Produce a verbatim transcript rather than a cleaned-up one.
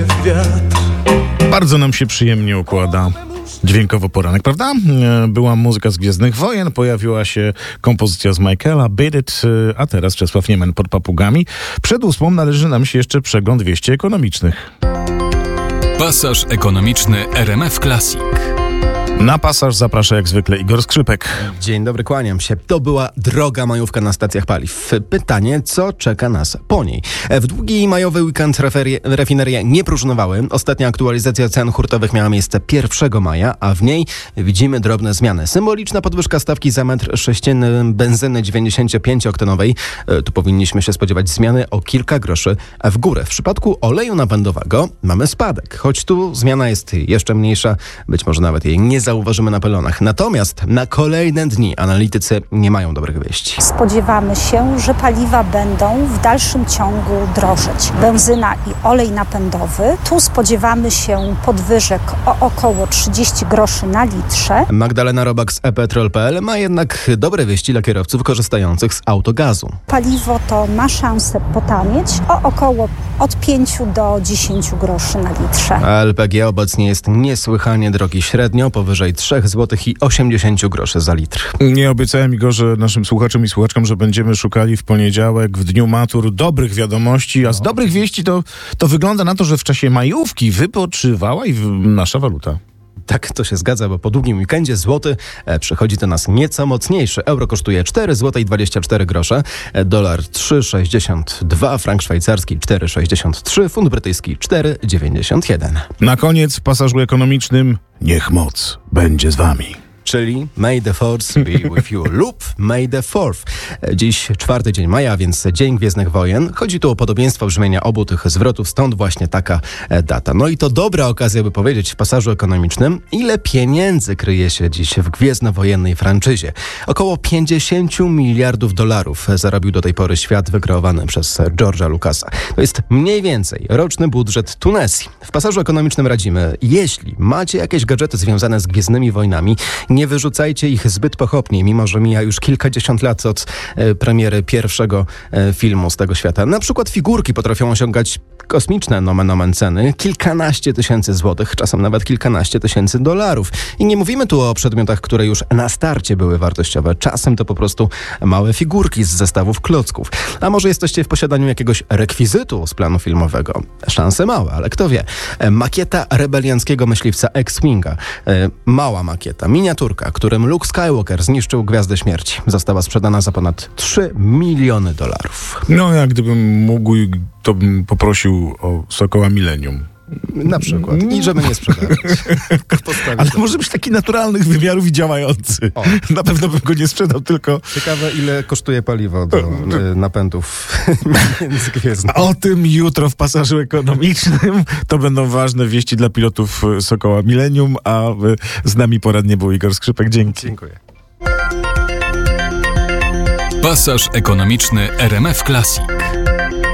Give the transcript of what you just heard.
Bardzo nam się przyjemnie układa dźwiękowo poranek, prawda? Była muzyka z Gwiezdnych Wojen, pojawiła się kompozycja z Michaela, Beat It, a teraz Czesław Niemen pod papugami. Przed ósmą należy nam się jeszcze przegląd wieści ekonomicznych. Pasaż ekonomiczny R M F Classic. Na pasaż zaprasza jak zwykle Igor Skrzypek. Dzień dobry, kłaniam się. To była droga majówka na stacjach paliw. Pytanie, co czeka nas po niej? W długi majowy weekend referie, rafinerie nie próżnowały. Ostatnia aktualizacja cen hurtowych miała miejsce pierwszego maja, a w niej widzimy drobne zmiany. Symboliczna podwyżka stawki za metr sześcienny benzyny dziewięćdziesięciopięcioktanowej. Tu powinniśmy się spodziewać zmiany o kilka groszy w górę. W przypadku oleju napędowego mamy spadek, choć tu zmiana jest jeszcze mniejsza, być może nawet jej nie zauważymy na pylonach. Natomiast na kolejne dni analitycy nie mają dobrych wieści. Spodziewamy się, że paliwa będą w dalszym ciągu drożeć. Benzyna i olej napędowy. Tu spodziewamy się podwyżek o około trzydzieści groszy na litrze. Magdalena Robak z e petrol kropka p l ma jednak dobre wieści dla kierowców korzystających z autogazu. Paliwo to ma szansę potanieć o około od pięciu do dziesięciu groszy na litrze. A L P G obecnie jest niesłychanie drogi, średnio powyżej trzy złote i osiemdziesiąt groszy za litr. Nie obiecałem, Igorze, naszym słuchaczom i słuchaczkom, że będziemy szukali w poniedziałek, w dniu matur, dobrych wiadomości, a z dobrych wieści to, to wygląda na to, że w czasie majówki wypoczywała i w, nasza waluta. Tak, to się zgadza, bo po długim weekendzie złoty e, przychodzi do nas nieco mocniejszy. Euro kosztuje cztery złote i dwadzieścia cztery grosze, e, dolar trzy sześćdziesiąt dwa, frank szwajcarski cztery sześćdziesiąt trzy, funt brytyjski cztery dziewięćdziesiąt jeden. Na koniec w pasażu ekonomicznym niech moc będzie z wami. Czyli May the Force be with you lub May the fourth. Dziś czwarty dzień maja, więc Dzień Gwiezdnych Wojen. Chodzi tu o podobieństwo brzmienia obu tych zwrotów, stąd właśnie taka data. No i to dobra okazja, by powiedzieć w pasażu ekonomicznym, ile pieniędzy kryje się dziś w gwiezdnowojennej franczyzie. Około pięćdziesiąt miliardów dolarów zarobił do tej pory świat wykreowany przez George'a Lucasa. To jest mniej więcej roczny budżet Tunezji. W pasażu ekonomicznym radzimy, jeśli macie jakieś gadżety związane z Gwiezdnymi Wojnami, nie wyrzucajcie ich zbyt pochopnie, mimo że mija już kilkadziesiąt lat od e, premiery pierwszego e, filmu z tego świata. Na przykład figurki potrafią osiągać kosmiczne nomen omen ceny, kilkanaście tysięcy złotych, czasem nawet kilkanaście tysięcy dolarów. I nie mówimy tu o przedmiotach, które już na starcie były wartościowe. Czasem to po prostu małe figurki z zestawów klocków. A może jesteście w posiadaniu jakiegoś rekwizytu z planu filmowego? Szanse małe, ale kto wie. E, makieta rebelianckiego myśliwca X-Winga. E, mała makieta, miniaturka, którym Luke Skywalker zniszczył Gwiazdę Śmierci. Została sprzedana za ponad trzy miliony dolarów. No, jak gdybym mógł, to bym poprosił o Sokoła Millennium. Na przykład. I żeby nie sprzedawać. Ale może być taki naturalnych wymiarów i działający. O. Na pewno bym go nie sprzedał, tylko... Ciekawe, ile kosztuje paliwo do y, napędów międzygwiezdnych. O tym jutro w pasażu ekonomicznym. To będą ważne wieści dla pilotów Sokoła Millennium, a z nami poradnie był Igor Skrzypek. Dzięki. Dziękuję. Pasaż ekonomiczny R M F Classic.